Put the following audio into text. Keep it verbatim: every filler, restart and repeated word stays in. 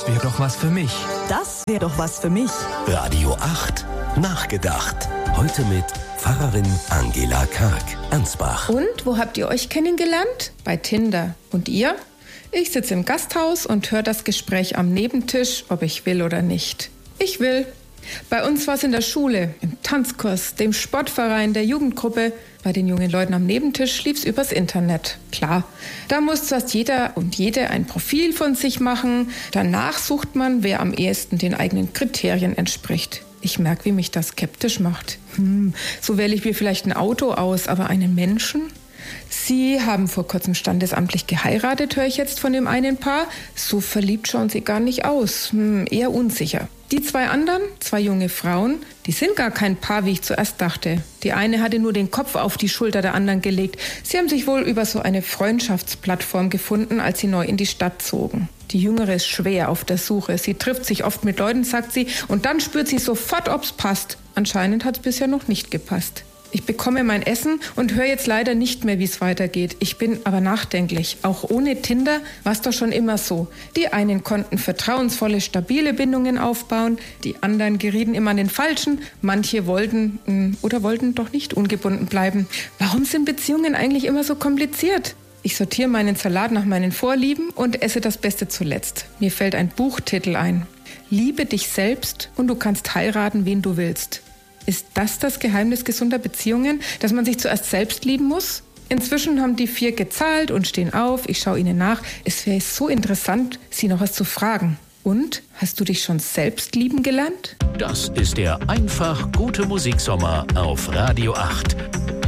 wäre doch was für mich. Das wäre doch was für mich. Radio acht. Nachgedacht. Heute mit Pfarrerin Angela Karg, Ansbach. Und wo habt ihr euch kennengelernt? Bei Tinder. Und ihr? Ich sitze im Gasthaus und höre das Gespräch am Nebentisch, ob ich will oder nicht. Ich will. Bei uns war es in der Schule, im Tanzkurs, dem Sportverein, der Jugendgruppe. Bei den jungen Leuten am Nebentisch lief's übers Internet. Klar, da muss fast jeder und jede ein Profil von sich machen. Danach sucht man, wer am ehesten den eigenen Kriterien entspricht. Ich merke, wie mich das skeptisch macht. Hm, so wähle ich mir vielleicht ein Auto aus, aber einen Menschen? Sie haben vor kurzem standesamtlich geheiratet, höre ich jetzt von dem einen Paar. So verliebt schauen sie gar nicht aus, hm, eher unsicher. Die zwei anderen, zwei junge Frauen, die sind gar kein Paar, wie ich zuerst dachte. Die eine hatte nur den Kopf auf die Schulter der anderen gelegt. Sie haben sich wohl über so eine Freundschaftsplattform gefunden, als sie neu in die Stadt zogen. Die Jüngere ist schwer auf der Suche. Sie trifft sich oft mit Leuten, sagt sie, und dann spürt sie sofort, ob's passt. Anscheinend hat's bisher noch nicht gepasst. Ich bekomme mein Essen und höre jetzt leider nicht mehr, wie es weitergeht. Ich bin aber nachdenklich. Auch ohne Tinder war es doch schon immer so. Die einen konnten vertrauensvolle, stabile Bindungen aufbauen, die anderen gerieten immer an den Falschen. Manche wollten mh, oder wollten doch nicht ungebunden bleiben. Warum sind Beziehungen eigentlich immer so kompliziert? Ich sortiere meinen Salat nach meinen Vorlieben und esse das Beste zuletzt. Mir fällt ein Buchtitel ein. Liebe dich selbst und du kannst heiraten, wen du willst. Ist das das Geheimnis gesunder Beziehungen, dass man sich zuerst selbst lieben muss? Inzwischen haben die vier gezahlt und stehen auf. Ich schaue ihnen nach. Es wäre so interessant, sie noch was zu fragen. Und, hast du dich schon selbst lieben gelernt? Das ist der einfach gute Musiksommer auf Radio acht.